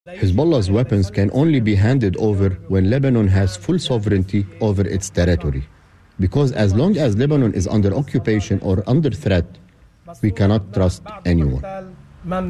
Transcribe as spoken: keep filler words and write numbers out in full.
Hezbollah's weapons can only be handed over when Lebanon has full sovereignty over its territory. Because as long as Lebanon is under occupation or under threat, we cannot trust anyone.